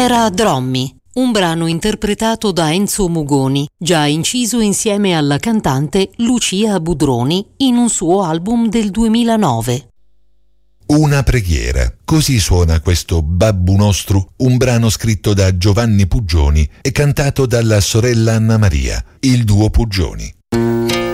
era Drommi, un brano interpretato da Enzo Mugoni, già inciso insieme alla cantante Lucia Budroni in un suo album del 2009. Una preghiera, così suona questo Babbu Nostru, un brano scritto da Giovanni Puggioni e cantato dalla sorella Anna Maria, il duo Puggioni.